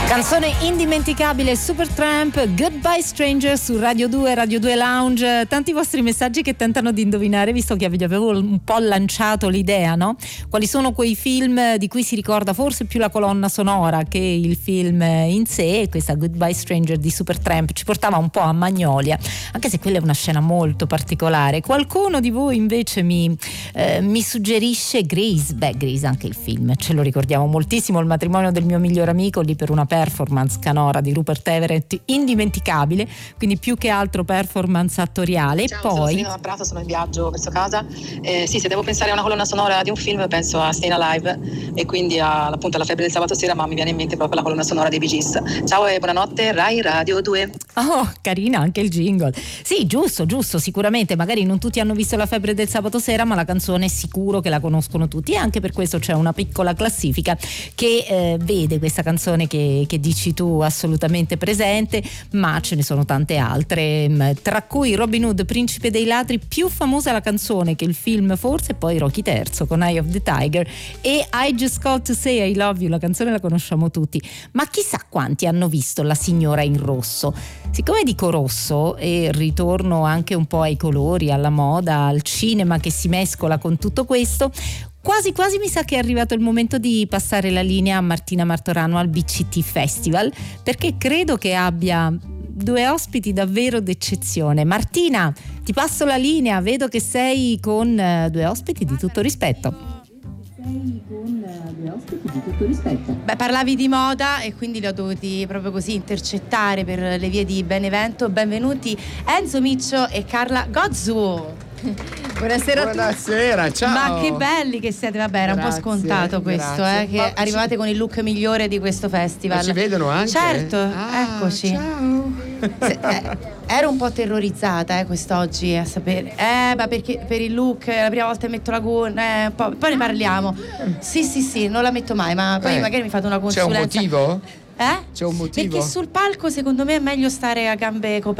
Canzone indimenticabile, Supertramp, Goodbye Stranger su Radio 2, Radio 2 Lounge. Tanti vostri messaggi che tentano di indovinare, visto che vi avevo un po' lanciato l'idea, no? Quali sono quei film di cui si ricorda forse più la colonna sonora che il film in sé. E questa Goodbye Stranger di Supertramp ci portava un po' a Magnolia, anche se quella è una scena molto particolare. Qualcuno di voi invece mi suggerisce Grease. Beh, Grease anche il film, ce lo ricordiamo moltissimo, il matrimonio del mio miglior amico, lì per una performance canora di Rupert Everett indimenticabile, quindi più che altro performance attoriale. Ciao, poi sono Brato, sono in viaggio verso casa. Sì, se devo pensare a una colonna sonora di un film penso a Stayin' Alive e quindi appunto alla febbre del sabato sera, ma mi viene in mente proprio la colonna sonora dei Bee Gees. Ciao e buonanotte, Rai Radio 2. Oh, carina anche il jingle. Sì, giusto, sicuramente magari non tutti hanno visto la febbre del sabato sera, ma la canzone è sicuro che la conoscono tutti, e anche per questo c'è una piccola classifica che vede questa canzone che dici tu assolutamente presente, ma ce ne sono tante altre, tra cui Robin Hood, Principe dei ladri, più famosa la canzone che il film forse, poi Rocky III con Eye of the Tiger, e I Just Called to Say I Love You, la canzone la conosciamo tutti, ma chissà quanti hanno visto La signora in rosso. Siccome dico rosso e ritorno anche un po' ai colori, alla moda, al cinema che si mescola con tutto questo, quasi mi sa che è arrivato il momento di passare la linea a Martina Martorano al BCT Festival, perché credo che abbia due ospiti davvero d'eccezione. Martina, ti passo la linea, vedo che sei con due ospiti di tutto rispetto. Beh, parlavi di moda e quindi li ho dovuti proprio così intercettare per le vie di Benevento. Benvenuti Enzo Miccio e Carla Gozzu. Buonasera a tutti. Buonasera, ciao. Ma che belli che siete, vabbè, era un po' scontato questo, che ma arrivate con il look migliore di questo festival. Ma ci vedono anche? Certo, eccoci. Ciao. Ero un po' terrorizzata quest'oggi a sapere. Ma perché per il look la prima volta metto la gonna, poi ne parliamo. Sì, non la metto mai, ma poi magari mi fate una consulenza. C'è un motivo? Eh? C'è un motivo? Perché sul palco secondo me è meglio stare a gambe coperte.